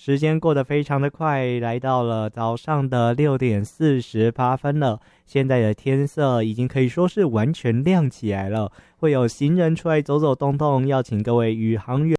时间过得非常的快，来到了早上的6点48分了。现在的天色已经可以说是完全亮起来了，会有行人出来走走动动，要请各位宇航员